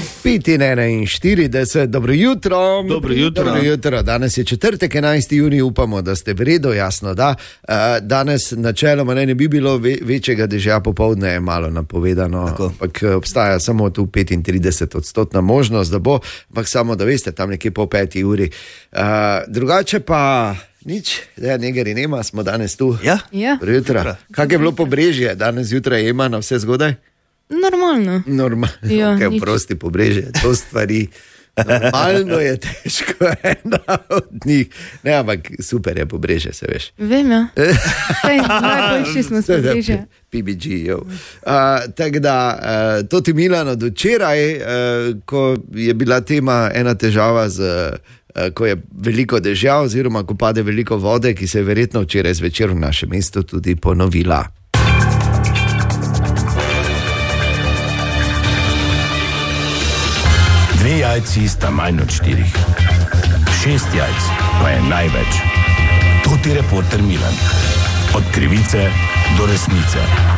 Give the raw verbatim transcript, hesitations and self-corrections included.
pet in enainštirideset, dobro jutro. Dobro jutro. Dobro jutro. Danes je četrtek, enajsti junij, upamo, da ste v redu, jasno, da. Danes načeloma ne, ne bi bilo ve, večjega dežja, popoldne je malo napovedano, ampak obstaja samo tu petintrideset odstotna možnost, da bo, ampak samo, da veste, tam nekje po peti uri. Uh, drugače pa nič, da je negeri nema, smo danes tu. Ja? Ja. Dobro jutro. Kak je bilo Pobrežje? Danes jutraj ima na vse zgodaj? Normalno. Normalno, Ja, ok, nič. prosti Pobrežje, to stvari. Normalno je težko ena od njih. Ne, ampak super je Pobrežje, se veš. Vem, ja. Sej, najboljši smo s Pobrežja. P B G, jo. Uh, tako da, uh, to ti Milan od včeraj, uh, ko je bila tema ena težava z, uh, ko je veliko dežja oziroma ko pade veliko vode, ki se je verjetno včeraj zvečer v našem mestu tudi ponovila. Dve jajci sta manj od štirih. Šest jajc pa je največ. To ti reporter Milan. Od krivice do resnice.